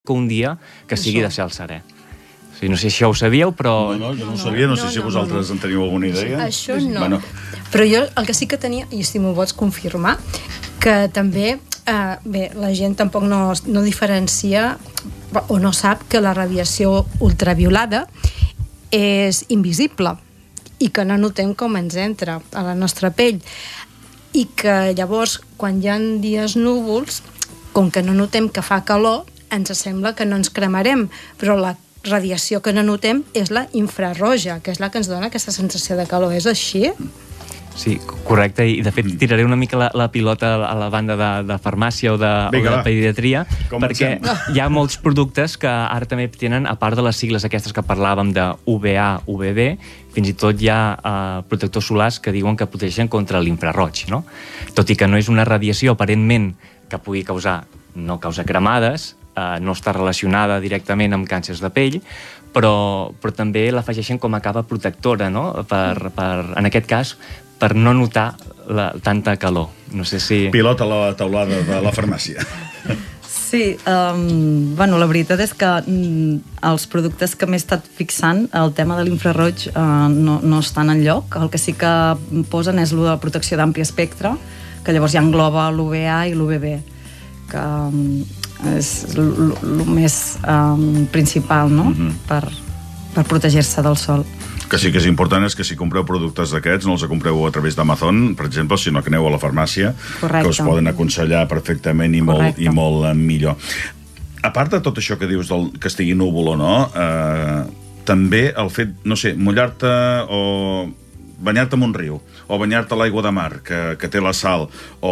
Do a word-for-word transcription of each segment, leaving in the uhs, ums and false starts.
que un dia que sigui de cel serè. O sigui, no sé si això ho sabíeu, però... No, no, jo no ho sabia, no sé si vosaltres en teniu alguna idea. Això no. Però jo el que sí que tenia, i si m'ho pots confirmar, que també, eh, bé, la gent tampoc no, no diferencia o no sap que la radiació ultraviolada és invisible i que no notem com ens entra a la nostra pell, i que llavors quan hi ha dies núvols, com que no notem que fa calor, ens sembla que no ens cremarem, però la radiació que no notem és la infrarroja, que és la que ens dona aquesta sensació de calor. És així? Sí, correcte, i de fet tiraré una mica la, la pilota a la banda de, de farmàcia o de, Vinga, o de pediatria, perquè hi ha molts productes que ara també tenen, a part de les sigles aquestes que parlàvem de U V A, U V B, fins i tot hi ha eh, protectors solars que diuen que protegeixen contra l'infraroig, no? Tot i que no és una radiació aparentment que pugui causar, no causa cremades, eh, no està relacionada directament amb càncers de pell, però, però també l'afegeixen com a capa protectora, no? Per, per, en aquest cas, per no notar la, tanta calor. No sé si... Pilota a la taulada de la farmàcia. Sí, um, bueno, la veritat és que um, els productes que m'he estat fixant, el tema de l'infraroig uh, no, no estan en lloc. El que sí que posen és la protecció d'ampli espectre, que llavors ja engloba l'U V A i l'U V B, que um, és el més um, principal, no? Mm-hmm. per, per protegir-se del sol. Que sí que és important és que si compreu productes d'aquests no els compreu a través d'Amazon, per exemple, sinó que aneu a la farmàcia. Correcte. Que us poden aconsellar perfectament i molt, i molt eh, millor. A part de tot això que dius del, que estigui núvol o no, eh, també el fet, no sé, mullar-te o banyar-te en un riu, o banyar-te a l'aigua de mar, que, que té la sal,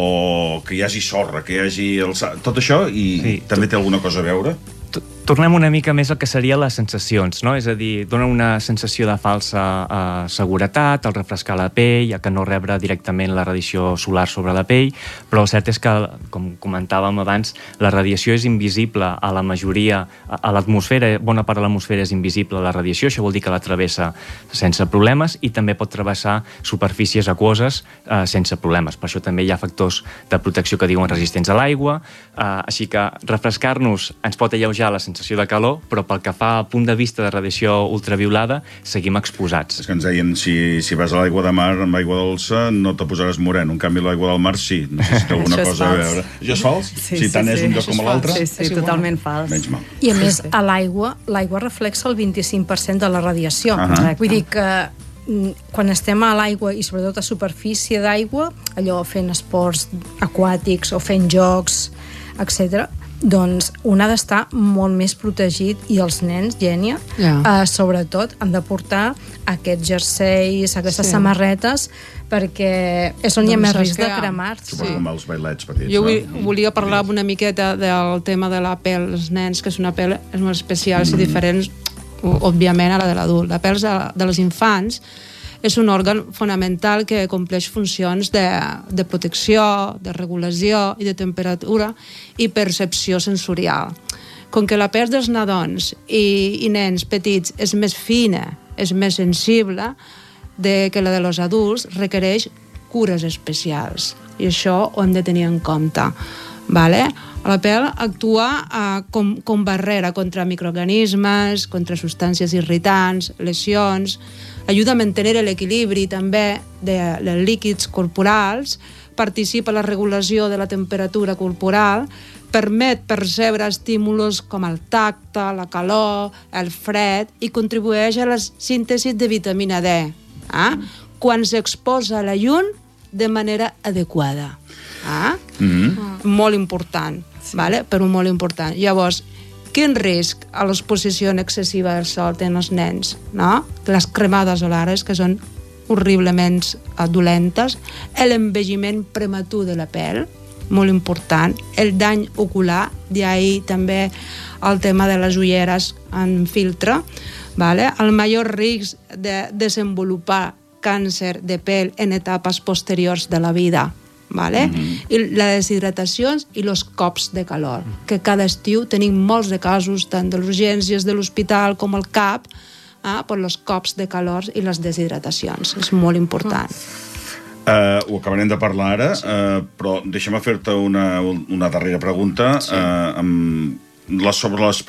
o que hi hagi sorra, que hi hagi... El sal, tot això, i sí, també té alguna cosa a veure? Tornem una mica més al que serien les sensacions, no? És a dir, dona una sensació de falsa eh, seguretat al refrescar la pell, ja que no rebre directament la radiació solar sobre la pell, però el cert és que, com comentàvem abans, la radiació és invisible a la majoria, a, a l'atmosfera, bona part de l'atmosfera és invisible a la radiació, això vol dir que la travessa sense problemes i també pot travessar superfícies aquoses eh, sense problemes. Per això també hi ha factors de protecció que diuen resistents a l'aigua, eh, així que refrescar-nos ens pot alleujar la sensació de calor, però pel que fa a punt de vista de radiació ultraviolada, seguim exposats. És que ens deien, si, si vas a l'aigua de mar amb aigua dolça, no te posaràs moreno. En canvi, l'aigua del mar, sí. No sé si té alguna cosa a veure. Això és fals? Sí, si sí, tant sí, és un lloc com l'altre? Sí, sí, totalment fals. Menys mal. I a més, a l'aigua, l'aigua reflexa el vint-i-cinc per cent de la radiació. Uh-huh. Vull dir que quan estem a l'aigua i sobretot a superfície d'aigua, allò fent esports aquàtics o fent jocs, etcètera, doncs un ha d'estar molt més protegit, i els nens, Gènia, yeah. eh, sobretot han de portar aquests jerseis, aquestes sí. samarretes, perquè és on doncs hi ha més risc de cremar-se. Suposo com els bailets petits. Jo no? volia parlar una miqueta del tema de la pell dels nens, que és una pell molt especial mm. i diferent, òbviament, a la de l'adult. La pell de els infants és un òrgan fonamental que compleix funcions de, de protecció, de regulació i de temperatura i percepció sensorial. Com que la pell dels nadons i, i nens petits és més fina, és més sensible de que la dels adults, requereix cures especials. I això ho hem de tenir en compte. Vale? La pell actua uh, com, com barrera contra microorganismes, contra substàncies irritants, lesions, ajuda a mantenir l'equilibri també de, de líquids corporals, participa en la regulació de la temperatura corporal, permet percebre estímuls com el tacte, la calor, el fred, i contribueix a la síntesi de vitamina D, eh? quan s'exposa a la llum de manera adequada. Eh? Mm-hmm. Molt important, sí. Vale? Però molt important. Llavors, quin risc a l'exposició excessiva del sol tenen els nens? No? Les cremades solars, que són horriblement dolentes, l'envelliment prematur de la pell, molt important, el dany ocular, d'ahir també el tema de les ulleres en filtre, vale? El major risc de desenvolupar càncer de pell en etapes posteriors de la vida, vale? Mm-hmm. I les deshidratacions i els cops de calor, que cada estiu tenim molts de casos, tant de les urgències de l'hospital com al C A P, eh, per els cops de calor i les deshidratacions. És molt important. Uh, ho acabarem de parlar ara, uh, però deixa'm fer-te una, una darrera pregunta. Sí. Uh, amb... les, sobre les